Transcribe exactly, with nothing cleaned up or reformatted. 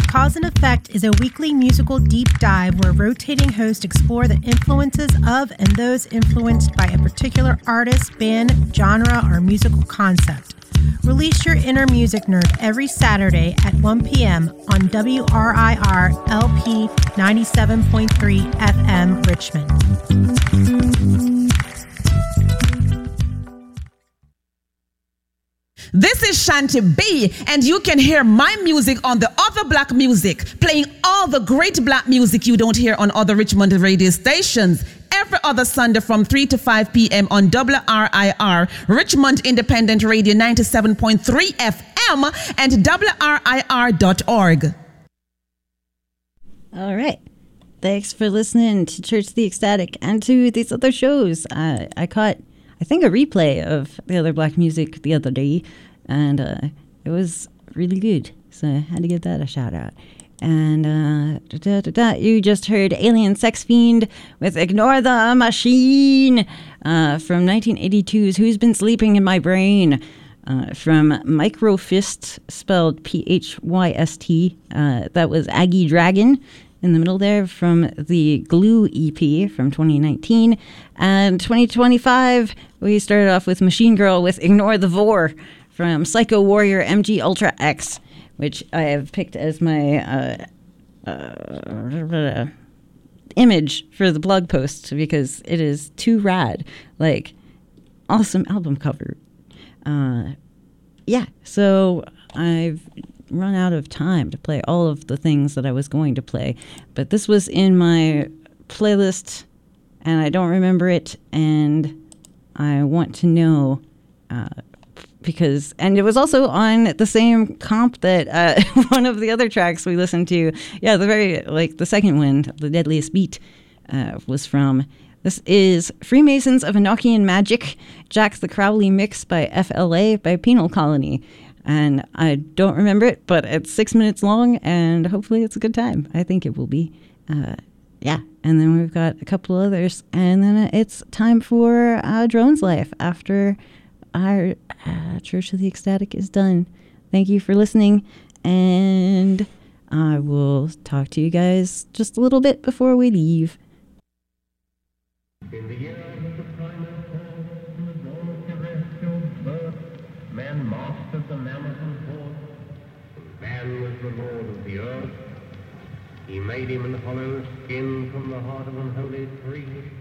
Cause and Effect is a weekly musical deep dive where rotating hosts explore the influences of and those influenced by a particular artist, band, genre, or musical concept. Release your inner music nerd every Saturday at one p.m. on W R I R L P ninety-seven point three F M Richmond. This is Shanti B, and you can hear my music on the Other Black Music, playing all the great black music you don't hear on other Richmond radio stations. Every other Sunday from three to five p.m. on W R I R, Richmond Independent Radio ninety-seven point three F M and W R I R dot org. All right. Thanks for listening to Church the Ecstatic and to these other shows. Uh, I caught, I think, a replay of the Other Black Music the other day, and uh, it was really good. So I had to give that a shout out. And uh, da, da, da, you just heard Alien Sex Fiend with Ignore the Machine uh, from nineteen eighty-two's Who's Been Sleeping in My Brain, uh, from Microphyst, spelled P H Y S T. Uh, that was Aggie Dragon in the middle there from the Glue E P from twenty nineteen. And twenty twenty-five, we started off with Machine Girl with Ignore the Vor from Psycho Warrior M G Ultra X, which I have picked as my uh, uh, image for the blog post because it is too rad. Like, awesome album cover. Uh, yeah, so I've run out of time to play all of the things that I was going to play, but this was in my playlist, and I don't remember it, and I want to know... Uh, Because, and it was also on the same comp that uh, one of the other tracks we listened to. Yeah, the very, like, the second one, The Deadliest Beat, uh, was from. This is Freemasons of Enochian Magic, Jack the Crowley mix by F L A by Penal Colony. And I don't remember it, but it's six minutes long, and hopefully it's a good time. I think it will be. Uh, yeah, and then we've got a couple others, and then it's time for uh, Drone's Life after... Our uh, Church of the Ecstatic is done. Thank you for listening, and I will talk to you guys just a little bit before we leave. In the year of the primal fall, in the dawn of terrestrial birth, man mastered the mammoth and horse. Man was the lord of the earth. He made him an hollow skin from the heart of an holy tree.